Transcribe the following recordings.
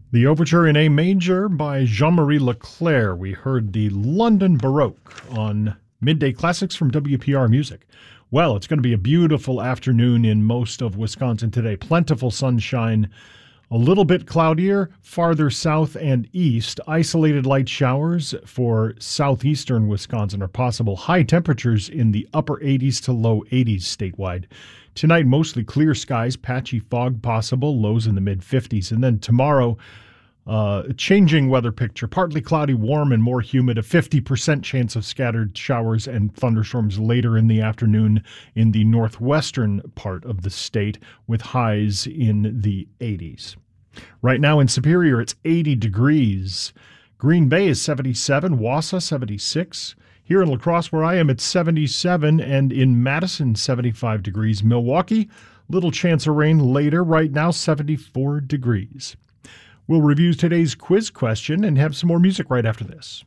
The Overture in A Major by Jean-Marie Leclair. We heard the London Baroque on Midday Classics from WPR Music. Well, it's going to be a beautiful afternoon in most of Wisconsin today. Plentiful sunshine, a little bit cloudier farther south and east. Isolated light showers for southeastern Wisconsin are possible. High temperatures in the upper 80s to low 80s statewide. Tonight, mostly clear skies, patchy fog possible, lows in the mid-50s. And then tomorrow, changing weather picture, partly cloudy, warm, and more humid, a 50% chance of scattered showers and thunderstorms later in the afternoon in the northwestern part of the state, with highs in the 80s. Right now in Superior, it's 80 degrees. Green Bay is 77, Wausau 76. Here in La Crosse, where I am, it's 77, and in Madison, 75 degrees. Milwaukee, little chance of rain later. Right now, 74 degrees. We'll review today's quiz question and have some more music right after this.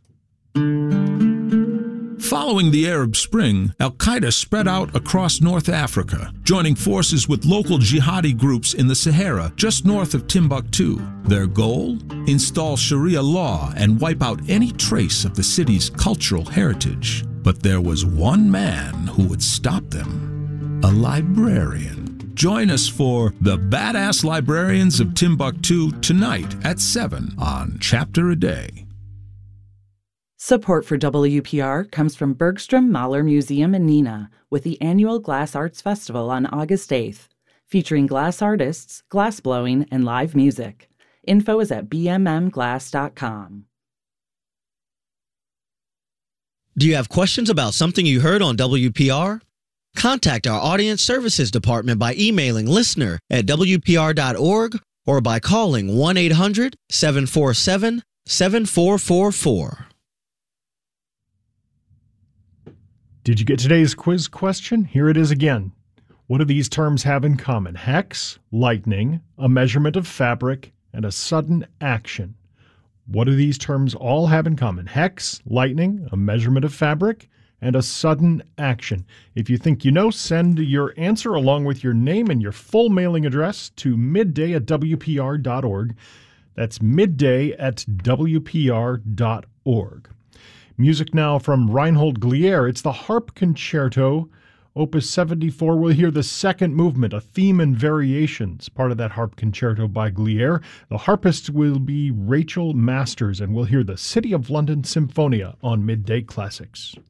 Following the Arab Spring, al-Qaeda spread out across North Africa, joining forces with local jihadi groups in the Sahara just north of Timbuktu. Their goal? Install Sharia law and wipe out any trace of the city's cultural heritage. But there was one man who would stop them: a librarian. Join us for The Badass Librarians of Timbuktu tonight at 7 on Chapter a Day. Support for WPR comes from Bergstrom Mahler Museum in Neenah with the annual Glass Arts Festival on August 8th, featuring glass artists, glass blowing, and live music. Info is at bmmglass.com. Do you have questions about something you heard on WPR? Contact our Audience Services Department by emailing listener@wpr.org or by calling 1-800-747-7444. Did you get today's quiz question? Here it is again. What do these terms have in common? Hex, lightning, a measurement of fabric, and a sudden action. What do these terms all have in common? Hex, lightning, a measurement of fabric, and a sudden action. If you think you know, send your answer along with your name and your full mailing address to midday@wpr.org. That's midday@wpr.org. Music now from Reinhold Glier. It's the Harp Concerto, Opus 74. We'll hear the second movement, a theme and variations, part of that Harp Concerto by Glier. The harpist will be Rachel Masters, and we'll hear the City of London Symphonia on Midday Classics.